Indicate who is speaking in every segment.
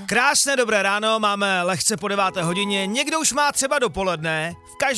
Speaker 1: Krásné dobré ráno, máme lehce po 9. hodině, někdo už má třeba dopoledne,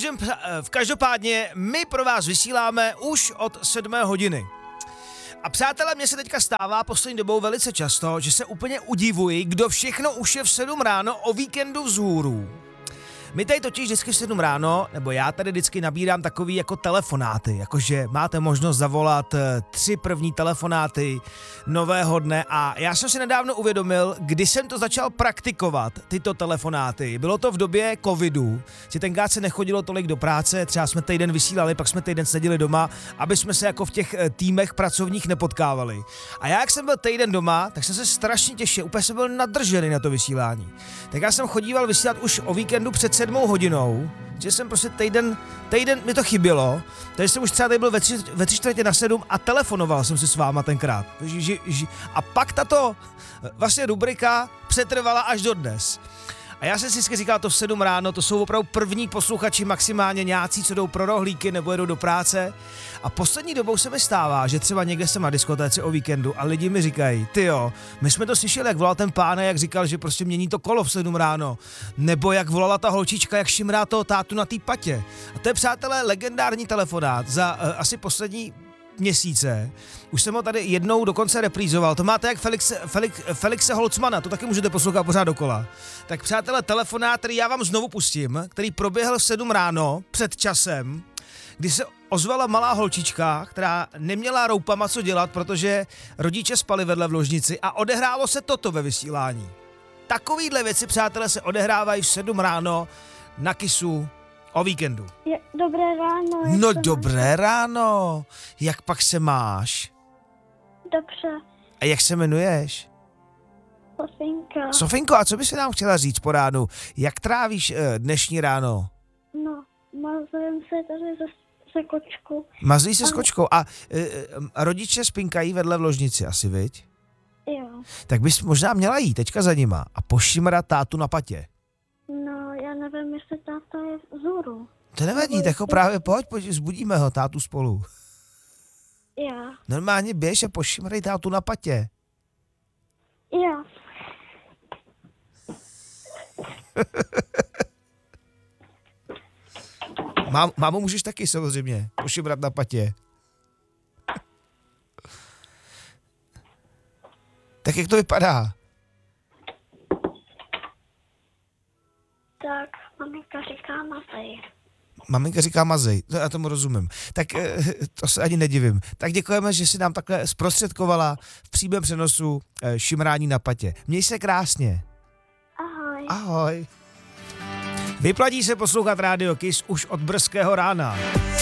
Speaker 1: každopádně my pro vás vysíláme už od 7. hodiny. A přátelé, mně se teďka stává poslední dobou velice často, že se úplně udivuji, kdo všechno už je v 7 ráno o víkendu vzhůru. My tady totiž vždycky v 7 ráno, nebo já tady vždycky nabírám takový jako telefonáty, jakože máte možnost zavolat 3 první telefonáty nového dne a já jsem si nedávno uvědomil, kdy jsem to začal praktikovat, tyto telefonáty. Bylo to v době covidu, že tenkrát se nechodilo tolik do práce, třeba jsme týden vysílali, pak jsme týden seděli doma, aby jsme se jako v těch týmech pracovních nepotkávali. A já, jak jsem byl týden doma, tak jsem se strašně těšil, úplně jsem byl nadržený na to vysílání. Tak já jsem chodíval vysílat už o víkendu před 7 hodinou, že jsem prostě týden mi to chybělo, takže jsem už třeba tady byl ve 6:45 a telefonoval jsem si s váma tenkrát. A pak tato vlastně rubrika přetrvala až do dnes. A já jsem si vždycky říkal, to v 7 ráno, to jsou opravdu první posluchači, maximálně nějací, co jdou pro rohlíky nebo jedou do práce. A poslední dobou se mi stává, že třeba někde jsem na diskotéce o víkendu a lidi mi říkají, tyjo, my jsme to slyšeli, jak volal ten pán, jak říkal, že prostě mění to kolo v 7 ráno. Nebo jak volala ta holčička, jak šimrá toho tátu na té patě. A to je, přátelé, legendární telefonát za asi poslední měsíce. Už jsem ho tady jednou dokonce reprízoval. To máte jak Felixe Holcmana, to taky můžete poslouchat pořád dokola. Tak přátelé, telefonát, který já vám znovu pustím, který proběhl v 7 ráno před časem, kdy se ozvala malá holčička, která neměla roupama co dělat, protože rodiče spali vedle v ložnici a odehrálo se toto ve vysílání. Takovýhle věci, přátelé, se odehrávají v 7 ráno na Kissu o víkendu.
Speaker 2: Dobré ráno.
Speaker 1: No dobré ráno. Jak pak se máš?
Speaker 2: Dobře.
Speaker 1: A jak se jmenuješ?
Speaker 2: Sofinka.
Speaker 1: Sofinko, a co bys nám chtěla říct po ránu? Jak trávíš dnešní ráno?
Speaker 2: No, mazujem se tady se kočku.
Speaker 1: Mazlí se s kočkou. A rodiče spinkají vedle v ložnici asi, viď?
Speaker 2: Jo.
Speaker 1: Tak bys možná měla jít teďka za nima a pošimrat tátu na patě.
Speaker 2: No, já nevím, jestli táta je vzhůru.
Speaker 1: To nevadí, tak ho právě pojď, zbudíme ho, tátu spolu.
Speaker 2: Já.
Speaker 1: Normálně běž a pošimrej tátu na patě.
Speaker 2: Já.
Speaker 1: Mámu můžeš taky samozřejmě pošimrat na patě. Tak jak to vypadá?
Speaker 2: Tak, maminka říká mazej.
Speaker 1: Maminka říká mazej, já tomu rozumím. Tak to se ani nedivím. Tak děkujeme, že jsi nám takhle zprostředkovala v přímém přenosu šimrání na patě. Měj se krásně.
Speaker 2: Ahoj.
Speaker 1: Ahoj. Vyplatí se poslouchat Rádio Kiss už od brzkého rána.